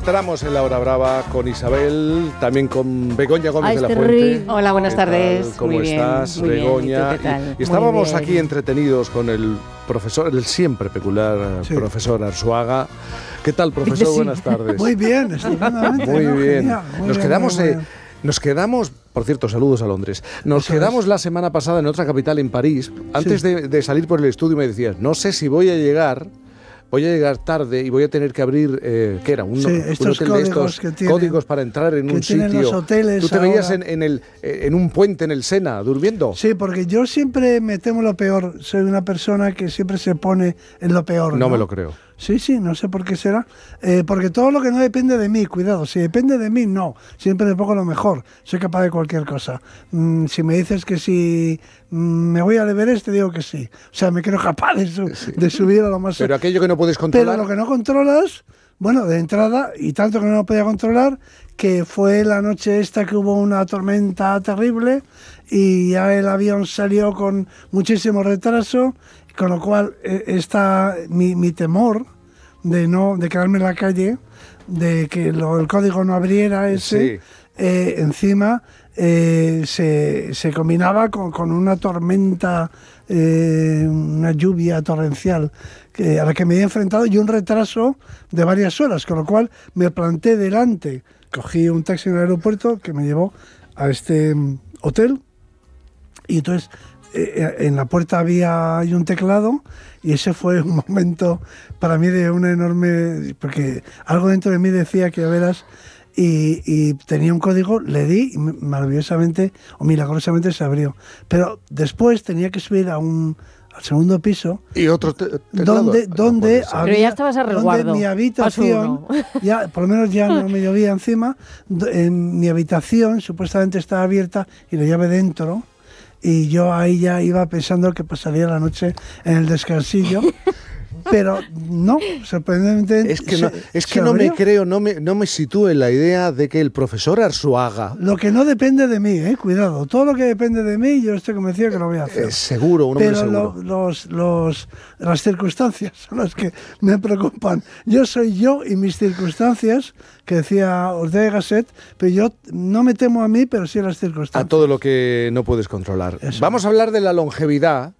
Entramos en la hora brava con Isabel, también con Begoña Gómez de la Fuente. Hola, buenas tardes. ¿Cómo muy estás, bien, Begoña? ¿Y tú qué tal? Y estábamos aquí entretenidos con el profesor, el siempre peculiar profesor Arzuaga. ¿Qué tal, profesor? Sí. Buenas tardes. Muy bien, estupendamente. Muy bien. Genial, Nos quedamos, por cierto, saludos a Londres. Nos quedamos la semana pasada en otra capital, en París. Antes de salir por el estudio me decías, no sé si voy a llegar tarde y voy a tener que abrir, ¿qué era? Un hotel de estos códigos para entrar en un sitio. Los hoteles. ¿Tú te veías en un puente en el Sena, durmiendo? Sí, porque yo siempre me temo lo peor. Soy una persona que siempre se pone en lo peor. No me lo creo. Sí, no sé por qué será. Porque todo lo que no depende de mí, cuidado, si depende de mí, no. Siempre me pongo lo mejor. Soy capaz de cualquier cosa. Si me dices que si me voy al Everest, te digo que sí. O sea, me creo capaz de subir a lo más... Pero aquello que no puedes controlar... Pero lo que no controlas, bueno, de entrada, y tanto que no lo podía controlar, que fue la noche esta que hubo una tormenta terrible y ya el avión salió con muchísimo retraso, con lo cual está mi temor de quedarme en la calle, de que el código no abriera encima se combinaba con una tormenta, una lluvia torrencial a la que me había enfrentado y un retraso de varias horas, con lo cual me planté delante, cogí un taxi en el aeropuerto que me llevó a este hotel y entonces en la puerta hay un teclado y ese fue un momento para mí de una enorme... porque algo dentro de mí decía que ya verás, y tenía un código, le di y maravillosamente o milagrosamente se abrió. Pero después tenía que subir al segundo piso y otro donde había, pero ya estabas a resguardo, donde mi habitación ya por lo menos ya no me llovía encima. En mi habitación supuestamente estaba abierta y la llave dentro. Y yo ahí ya iba pensando que pasaría la noche en el descansillo, pero no, sorprendentemente... Es que no me creo, no me sitúo en la idea de que el profesor Arzuaga... Lo que no depende de mí, cuidado, todo lo que depende de mí yo estoy convencido que lo voy a hacer. Seguro, un hombre seguro. Pero las circunstancias son las que me preocupan. Yo soy yo y mis circunstancias, que decía Ortega y Gasset, pero yo no me temo a mí, pero sí a las circunstancias. A todo lo que no puedes controlar. Eso. Vamos a hablar de la longevidad,